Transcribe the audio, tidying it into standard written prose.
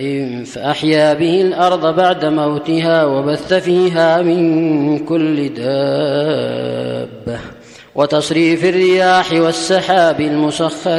فأحيا به الأرض بعد موتها وبث فيها من كل دابة وتصريف الرياح والسحاب المسخر